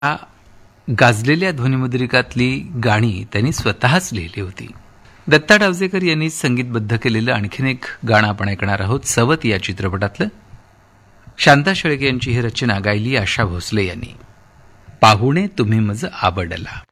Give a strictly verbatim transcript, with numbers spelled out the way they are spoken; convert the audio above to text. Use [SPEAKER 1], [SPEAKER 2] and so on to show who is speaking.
[SPEAKER 1] आ- गाजलेल्या ध्वनिमुद्रिकातली गाणी त्यांनी स्वतःच लिहिली होती. दत्ता डावजेकर यांनी संगीतबद्ध केलेलं आणखीन एक गाणं आपण ऐकणार आहोत, सवत या चित्रपटातलं. शांता शेळके यांची ही रचना गायली आशा भोसले यांनी. पाहुणे तुम्ही मज आवडला.